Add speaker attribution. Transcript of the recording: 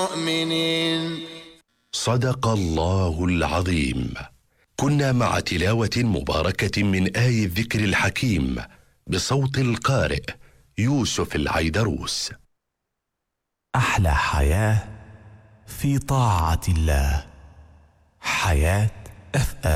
Speaker 1: المؤمنين.
Speaker 2: صدق الله العظيم. كنا مع تلاوة مباركة من آي الذكر الحكيم بصوت القارئ يوسف العيدروس.
Speaker 3: أحلى حياة في طاعة الله. حياة FM.